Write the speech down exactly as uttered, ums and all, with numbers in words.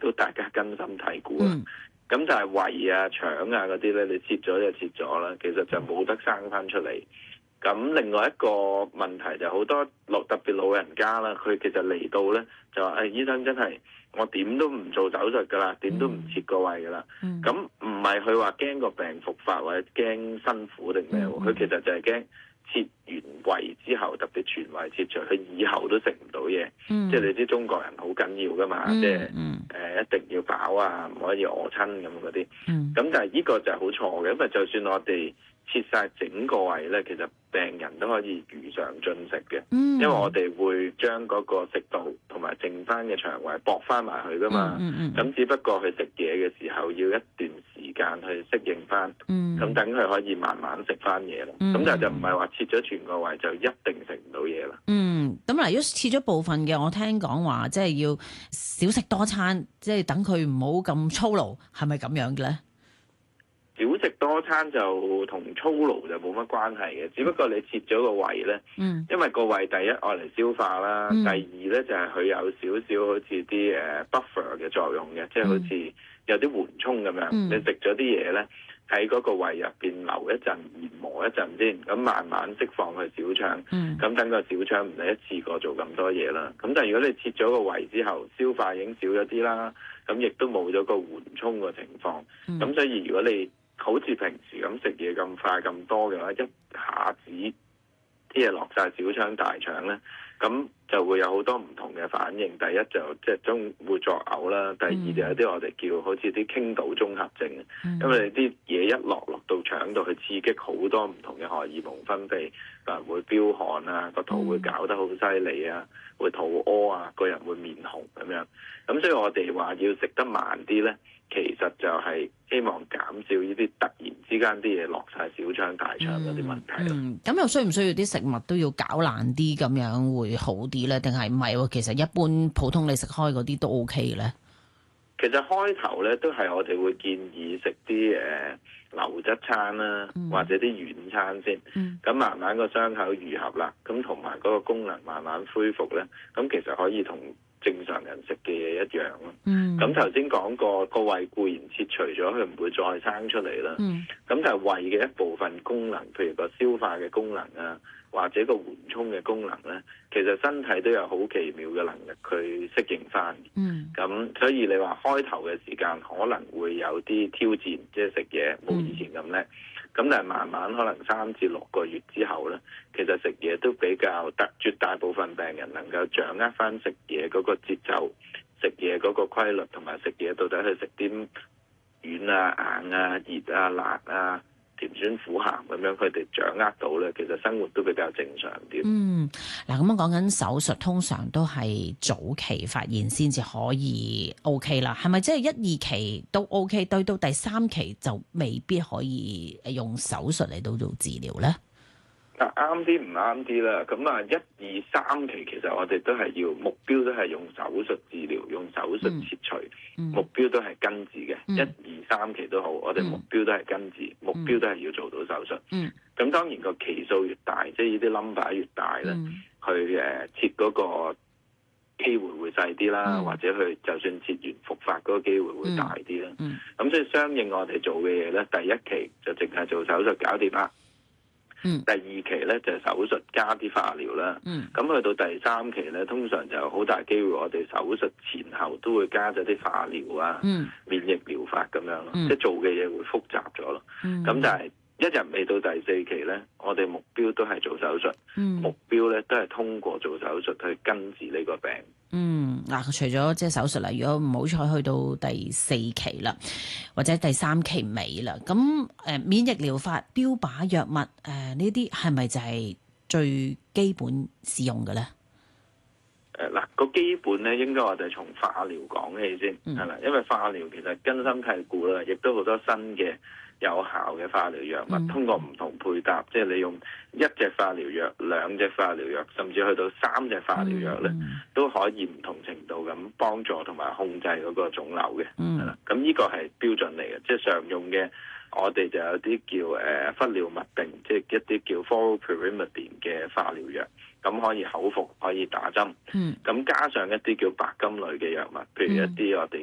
都大家根深蒂固啦。咁、嗯、但係胃啊、腸啊嗰啲咧，你切咗就切咗啦，其實就冇得生翻出嚟。咁另外一個問題就好多老特別老人家啦，佢其實嚟到咧就話：誒、哎、醫生真係我點都唔做手術㗎啦，點都唔切個胃㗎啦。咁唔係佢話驚個病復發或者驚辛苦定咩喎？佢、嗯、其實就係驚切完胃之後，特別全胃切除，佢以後都食唔到嘢。嗯、即係你知中國人好緊要㗎嘛，嗯、即係誒、呃、一定要飽啊，唔可以餓親咁嗰啲。咁、嗯、但係呢個就係好錯嘅，因為就算我哋切晒整個胃咧，其實病人都可以如常進食嘅，嗯、因為我哋會將嗰個食道同埋剩翻嘅腸胃駁翻埋去噶嘛。咁、嗯嗯嗯、只不過佢食嘢嘅時候要一段時間去適應翻，咁等佢可以慢慢食翻嘢咯。咁、嗯、但係就唔係話切咗全個胃就一定食唔到嘢啦。嗯， 咁嗱，如果切咗部分嘅，我聽講話即係要少食多餐，即係等佢唔好咁操勞，係咪咁樣嘅咧？ 少食多餐就同操勞就冇乜關係嘅，只不過你切咗個胃咧，嗯、因為個胃第一愛嚟消化啦，嗯、第二咧就係、是、佢有少少好似啲誒 buffer 嘅作用嘅，即、就、係、是、好似有啲緩衝咁樣。嗯、你食咗啲嘢咧喺嗰個胃入邊留一陣，研磨一陣先，咁慢慢釋放去小腸，咁、嗯、等個小腸唔使一次過做咁多嘢啦。咁但係如果你切咗個胃之後，消化已經少咗啲啦，咁亦都冇咗個緩衝嘅情況，咁、嗯、所以如果你好似平時咁食嘢咁快咁多嘅話，一下子啲嘢落晒小腸大腸咧，咁就會有好多唔同嘅反應。第一就即係中會作嘔啦，第二就有啲我哋叫好似啲傾倒綜合症，嗯、因為啲嘢一落落到腸度，去刺激好多唔同嘅荷爾蒙分泌，嗱會飆汗啊，個肚會搞得好犀利啊，會肚屙啊，個人會面紅咁樣。咁所以我哋話要食得慢啲咧。其實就係希望減少呢啲突然之間啲嘢落晒小腸大腸嗰啲問題咯。 嗯，咁、嗯、又需唔需要啲食物都要攪爛啲咁樣會好啲咧？定係唔係喎？其實一般普通你食開嗰啲都 OK 嘅咧。 其實開頭咧都係我哋會建議食啲誒流質餐啦，嗯、或者啲軟餐先。咁、嗯、慢慢個傷口愈合啦，咁同埋嗰個功能慢慢恢復咧，咁其實可以同正常人食嘅嘢一樣咯。咁頭先講過個胃固然切除咗，佢唔會再生出嚟啦。咁、嗯、但係胃嘅一部分功能，譬如個消化嘅功能啊，或者個緩衝嘅功能咧，其實身體都有好奇妙嘅能力去適應翻。咁、嗯、所以你話開頭嘅時間可能會有啲挑戰，即係食嘢冇以前咁叻。咁、嗯、但係慢慢可能三至六個月之後咧，其實食嘢都比較得，絕大部分病人能夠掌握翻食嘢嗰個節奏。食嘢嗰個規律，同埋食嘢到底去食啲軟啊、硬啊、熱啊、辣啊、甜酸苦鹹咁樣，佢哋掌握到咧，其實生活都比較正常啲。嗯， 嗱咁樣講緊手術，通常都係早期發現先至可以 OK 啦。係咪即係一二期都 OK，對到第三期就未必可以用手術嚟到做治療咧？ 嗱，啱啲唔啱啲啦，咁啊一二三期其實我哋都係要目標都係用手術治療，用手術切除，嗯、目標都係根治嘅。一二三期都好，我哋目標都係根治，嗯、目標都係要做到手術。咁、嗯、當然個期數越大，即係呢啲 number 越大咧，嗯、去誒切嗰個機會會細啲啦，嗯、或者佢就算切完復發嗰個機會會大啲啦。咁、嗯嗯、所以相應我哋做嘅嘢咧，第一期就淨係做手術搞掂啦。嗯、第二期咧就係、手術加啲化療啦，咁去、嗯、到第三期咧，通常就好大機會我哋手術前後都會加咗啲化療啊、嗯、免疫療法咁樣咯，嗯、即係做嘅嘢會複雜咗咯。咁、嗯、但係一日未到第四期咧，我哋目標都係做手術，嗯、目標咧都係通過做手術去根治呢個病。 嗯，嗱，除咗即係手術啦，如果唔好彩去到第四期啦，或者第三期尾啦，咁誒、呃、免疫療法、標靶藥物誒呢啲係咪就係最基本使用嘅咧？ 誒嗱、呃，個基本咧應該我哋從化療講起先，係啦、嗯，因為化療其實根深蒂固啦，亦都好多新嘅有效嘅化療藥物，嗯、通過唔同配搭，即係你用一隻化療藥、兩隻化療藥，甚至去到三隻化療藥咧，嗯、都可以唔同程度咁幫助同埋控制嗰個腫瘤嘅，係啦、嗯。咁呢個係標準嚟嘅，即係常用嘅。我哋就有啲叫誒氟尿嘧啶，即係一啲叫 fluoropyrimidine 嘅化療藥，咁可以口服，可以打針。嗯。咁加上一啲叫白金類嘅藥物，譬如一啲我哋